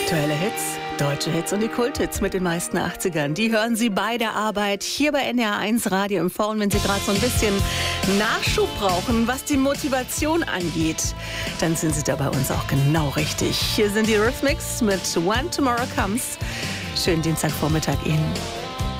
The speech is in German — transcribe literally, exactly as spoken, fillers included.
Aktuelle Hits, deutsche Hits und die Kulthits mit den meisten achtzigern. Die hören Sie bei der Arbeit hier bei N D R eins Radio M V. Und wenn Sie gerade so ein bisschen Nachschub brauchen, was die Motivation angeht, dann sind Sie da bei uns auch genau richtig. Hier sind die Rhythmics mit When Tomorrow Comes. Schönen Dienstagvormittag Ihnen.